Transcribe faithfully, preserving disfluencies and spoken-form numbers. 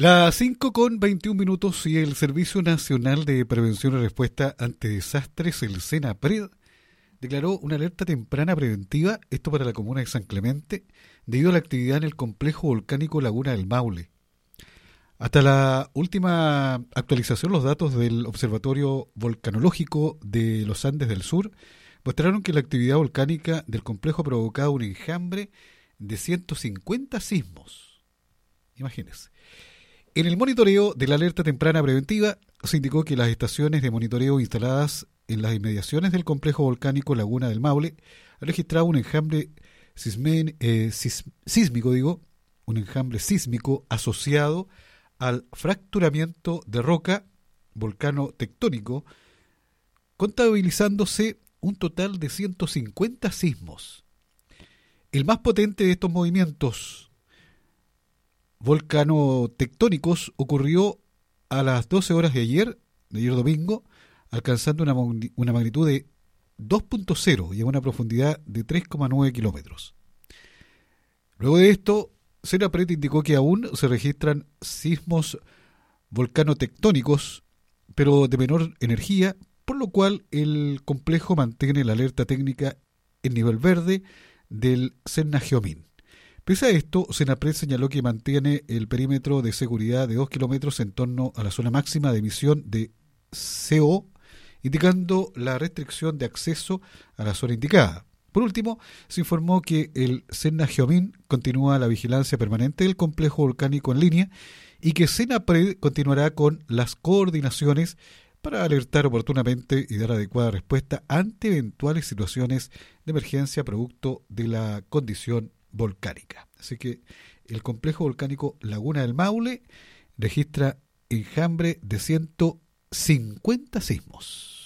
Las cinco con veintiún minutos y el Servicio Nacional de Prevención y Respuesta ante Desastres, el SENAPRED, declaró una alerta temprana preventiva, esto para la comuna de San Clemente, debido a la actividad en el complejo volcánico Laguna del Maule. Hasta la última actualización, los datos del Observatorio Volcanológico de los Andes del Sur mostraron que la actividad volcánica del complejo ha provocado un enjambre de ciento cincuenta sismos. Imagínense. En el monitoreo de la alerta temprana preventiva se indicó que las estaciones de monitoreo instaladas en las inmediaciones del complejo volcánico Laguna del Maule han registrado un enjambre sismen, eh, sis, sísmico, digo, un enjambre sísmico asociado al fracturamiento de roca volcano tectónico, contabilizándose un total de ciento cincuenta sismos. El más potente de estos movimientos volcanotectónicos ocurrió a las doce horas de ayer, de ayer domingo, alcanzando una, una magnitud de dos punto cero y a una profundidad de tres coma nueve kilómetros. Luego de esto, SENAPRED indicó que aún se registran sismos volcanotectónicos, pero de menor energía, por lo cual el complejo mantiene la alerta técnica en nivel verde del SENAGEOMIN. Pese a esto, SENAPRED señaló que mantiene el perímetro de seguridad de dos kilómetros en torno a la zona máxima de emisión de C O, indicando la restricción de acceso a la zona indicada. Por último, se informó que el SENAGEOMIN continúa la vigilancia permanente del complejo volcánico en línea y que SENAPRED continuará con las coordinaciones para alertar oportunamente y dar adecuada respuesta ante eventuales situaciones de emergencia producto de la condición volcánica. Así que el complejo volcánico Laguna del Maule registra enjambre de ciento cincuenta sismos.